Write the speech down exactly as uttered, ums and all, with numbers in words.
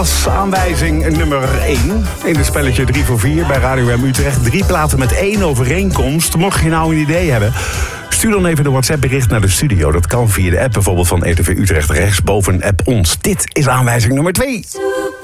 Als aanwijzing nummer één in het spelletje drie voor vier bij Radio M Utrecht. Drie platen met één overeenkomst. Mocht je nou een idee hebben, stuur dan even een WhatsApp-bericht naar de studio. Dat kan via de app bijvoorbeeld van E T V Utrecht rechtsboven app ons. Dit is aanwijzing nummer twee.